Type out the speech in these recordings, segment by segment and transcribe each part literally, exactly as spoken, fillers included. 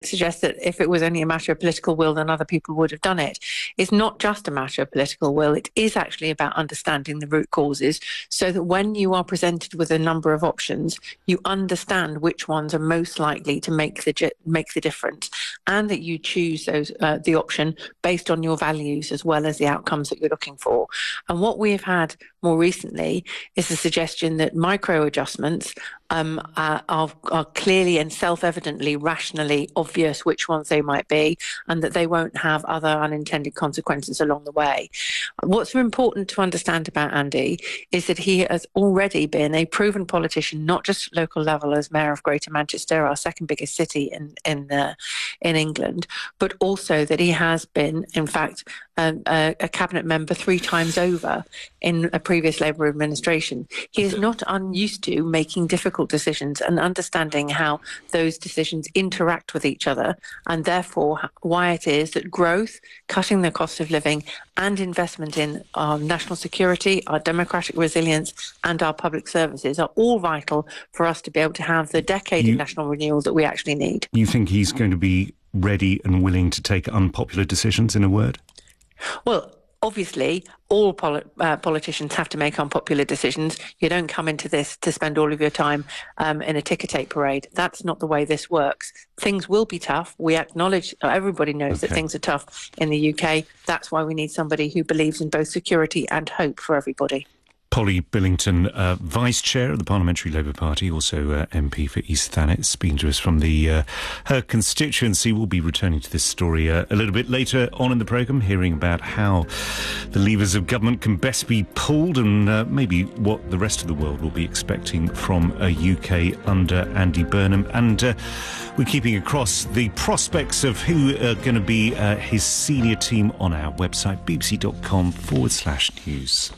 suggest that if it was only a matter of political will, then other people would have done it. It's not just a matter of political will. It is actually about understanding the root causes so that when you are presented with a number of options, you understand which ones are most likely to make the make the difference, and that you choose those uh, the option based on your values as well as the outcomes that you're looking for. And what we have had more recently is the suggestion that micro adjustments um, uh, are, are clearly and self-evidently, rationally obvious which ones they might be, and that they won't have other unintended consequences along the way. What's important to understand about Andy is that he has already been a proven politician, not just at local level as Mayor of Greater Manchester, our second biggest city in in, uh, in England, but also that he has been, in fact, um, a, a cabinet member three times over in a previous Labour administration. He is not unused to making difficult decisions and understanding how those decisions interact with each other, and therefore why it is that growth, cutting the cost of living, and investment in our national security, our democratic resilience, and our public services are all vital for us to be able to have the decade you, of national renewal that we actually need. You think he's going to be ready and willing to take unpopular decisions, in a word? Well, obviously, all poli- uh, politicians have to make unpopular decisions. You don't come into this to spend all of your time um, in a ticker tape parade. That's not the way this works. Things will be tough. We acknowledge, everybody knows okay. that things are tough in the U K. That's why we need somebody who believes in both security and hope for everybody. Polly Billington, uh, Vice Chair of the Parliamentary Labour Party, also uh, M P for East Thanet, speaking to us from the uh, her constituency. We'll be returning to this story uh, a little bit later on in the programme, hearing about how the levers of government can best be pulled and uh, maybe what the rest of the world will be expecting from a U K under Andy Burnham. And uh, we're keeping across the prospects of who are going to be uh, his senior team on our website, bbc.com forward slash news.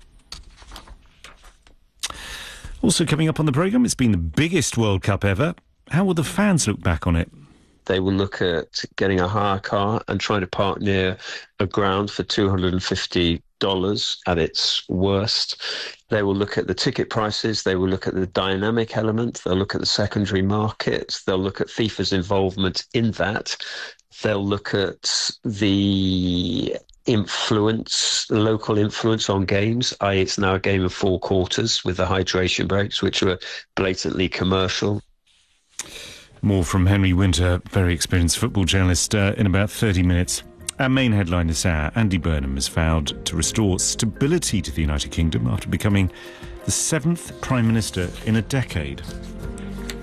Also coming up on the programme, it's been the biggest World Cup ever. How will the fans look back on it? They will look at getting a hire car and trying to park near a ground for two hundred fifty dollars at its worst. They will look at the ticket prices. They will look at the dynamic element. They'll look at the secondary market. They'll look at FIFA's involvement in that. They'll look at the influence, local influence on games, that is it's now a game of four quarters with the hydration breaks, which were blatantly commercial. More from Henry Winter, very experienced football journalist, uh, in about thirty minutes. Our main headline this hour, Andy Burnham has vowed to restore stability to the United Kingdom after becoming the seventh Prime Minister in a decade.